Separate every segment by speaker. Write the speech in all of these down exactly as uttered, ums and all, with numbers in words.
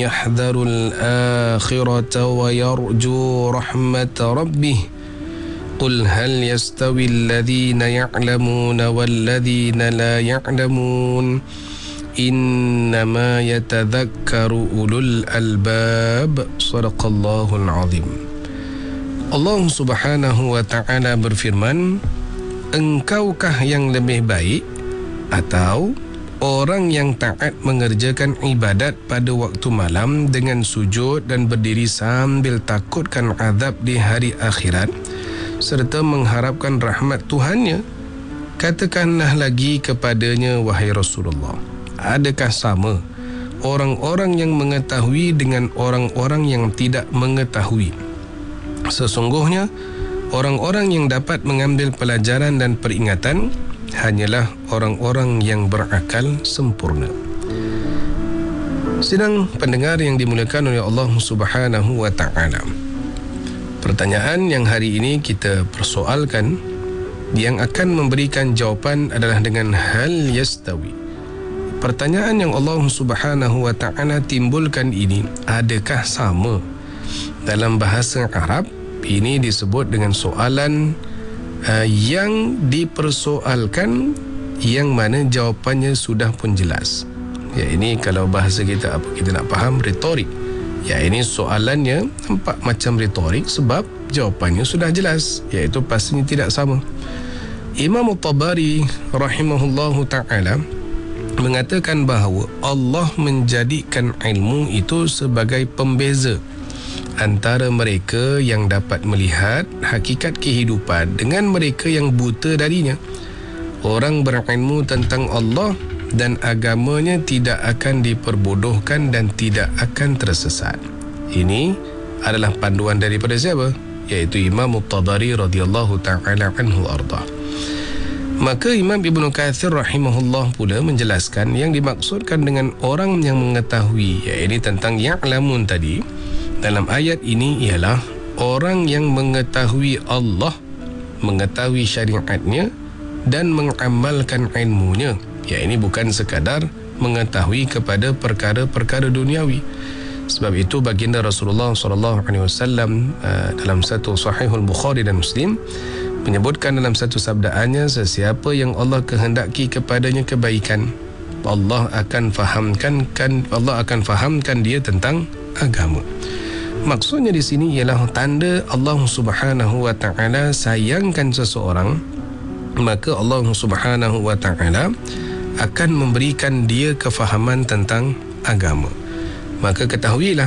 Speaker 1: يحذر الآخرة ويرجو رحمة ربه قل هل يستوي الذين يعلمون والذين لا يعلمون إنما يتذكر أولو الألباب صدق الله العظيم. Allah Subhanahu wa Ta'ala berfirman, engkaukah yang lebih baik atau orang yang taat mengerjakan ibadat pada waktu malam dengan sujud dan berdiri sambil takutkan azab di hari akhirat serta mengharapkan rahmat Tuhannya? Katakanlah lagi kepadanya, wahai Rasulullah, adakah sama orang-orang yang mengetahui dengan orang-orang yang tidak mengetahui? Sesungguhnya orang-orang yang dapat mengambil pelajaran dan peringatan hanyalah orang-orang yang berakal sempurna. Sidang pendengar yang dimuliakan oleh Allah Subhanahu wa Ta'ala, pertanyaan yang hari ini kita persoalkan, yang akan memberikan jawapan adalah dengan hal yastawi. Pertanyaan yang Allah Subhanahu wa Ta'ala timbulkan ini, adakah sama? Dalam bahasa Arab ini disebut dengan soalan Uh, yang dipersoalkan yang mana jawapannya sudah pun jelas. Ya, ini kalau bahasa kita apa kita nak faham, retorik. Ya, ini soalannya nampak macam retorik sebab jawapannya sudah jelas, iaitu pastinya tidak sama. Imam At-Tabari rahimahullahu ta'ala mengatakan bahawa Allah menjadikan ilmu itu sebagai pembeza antara mereka yang dapat melihat hakikat kehidupan dengan mereka yang buta darinya. Orang berilmu tentang Allah dan agamanya tidak akan diperbodohkan dan tidak akan tersesat. Ini adalah panduan daripada siapa? Iaitu Imam At-Tabari radhiyallahu ta'ala anhu arda. Maka Imam Ibnu Katsir rahimahullah pula menjelaskan yang dimaksudkan dengan orang yang mengetahui, iaitu tentang ya'lamun tadi dalam ayat ini ialah orang yang mengetahui Allah, mengetahui syariatnya dan mengamalkan ilmunya. Ya, ini bukan sekadar mengetahui kepada perkara-perkara duniawi. Sebab itu baginda Rasulullah sallallahu alaihi wasallam dalam satu Sahihul Bukhari dan Muslim menyebutkan dalam satu sabdaannya, sesiapa yang Allah kehendaki kepadanya kebaikan, Allah akan fahamkan kan Allah akan fahamkan dia tentang agama. Maksudnya di sini ialah tanda Allah Subhanahu wa Ta'ala sayangkan seseorang, maka Allah Subhanahu wa Ta'ala akan memberikan dia kefahaman tentang agama. Maka ketahuilah,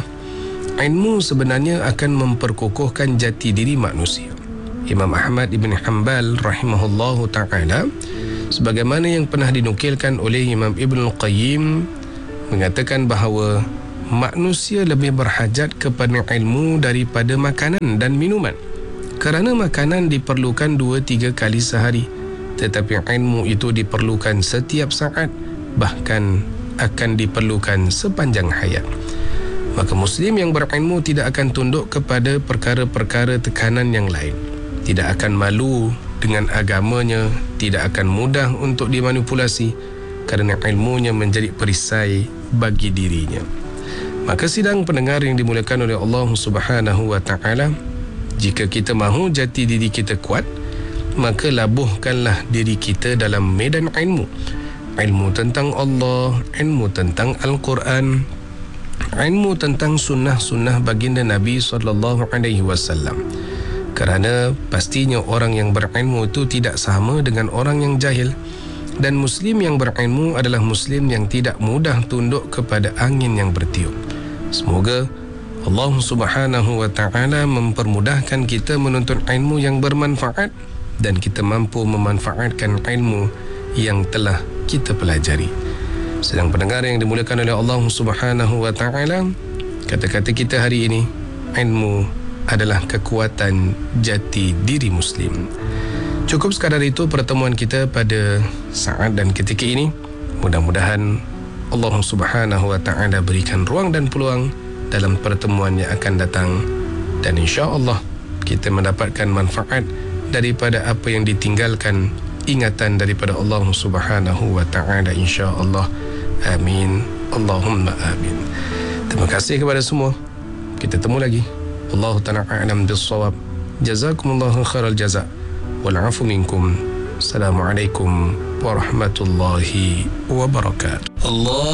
Speaker 1: ilmu sebenarnya akan memperkokohkan jati diri manusia. Imam Ahmad ibn Hanbal rahimahullahu ta'ala, sebagaimana yang pernah dinukilkan oleh Imam Ibn Qayyim, mengatakan bahawa manusia lebih berhajat kepada ilmu daripada makanan dan minuman, kerana makanan diperlukan dua tiga kali sehari, tetapi ilmu itu diperlukan setiap saat, bahkan akan diperlukan sepanjang hayat. Maka Muslim yang berilmu tidak akan tunduk kepada perkara-perkara tekanan yang lain, tidak akan malu dengan agamanya, tidak akan mudah untuk dimanipulasi, kerana ilmunya menjadi perisai bagi dirinya. Maka sidang pendengar yang dimuliakan oleh Allah Subhanahu wa Ta'ala, jika kita mahu jati diri kita kuat, maka labuhkanlah diri kita dalam medan ilmu. Ilmu tentang Allah, ilmu tentang Al-Quran, ilmu tentang sunnah-sunnah baginda Nabi sallallahu alaihi wasallam. Kerana pastinya orang yang berilmu itu tidak sama dengan orang yang jahil. Dan Muslim yang berilmu adalah Muslim yang tidak mudah tunduk kepada angin yang bertiup. Semoga Allah Subhanahu wa Ta'ala mempermudahkan kita menuntut ilmu yang bermanfaat dan kita mampu memanfaatkan ilmu yang telah kita pelajari. Sedang pendengar yang dimuliakan oleh Allah Subhanahu wa Ta'ala, kata-kata kita hari ini, ilmu adalah kekuatan jati diri Muslim. Cukup sekadar itu pertemuan kita pada saat dan ketika ini. Mudah-mudahan Allah Subhanahu wa Ta'ala berikan ruang dan peluang dalam pertemuan yang akan datang, dan insya-Allah kita mendapatkan manfaat daripada apa yang ditinggalkan, ingatan daripada Allah Subhanahu wa Ta'ala, insya-Allah. Amin. Allahumma amin. Terima kasih kepada semua. Kita temu lagi. Wallahu ta'ala a'lam bis-shawab. Jazakumullahu khairal jaza. Wal 'afu minkum. Assalamualaikum warahmatullahi wabarakatuh. Allah